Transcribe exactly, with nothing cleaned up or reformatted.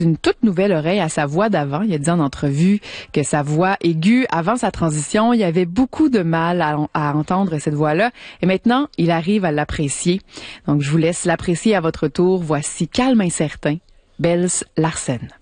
une toute nouvelle oreille à sa voix d'avant. Il a dit en entrevue que sa voix aiguë, avant sa transition, il y avait beaucoup de mal à, à entendre cette voix-là. Et maintenant, il arrive à l'apprécier. Donc, je vous laisse l'apprécier à votre tour. Voici Calme Incertain, Bels Larsen.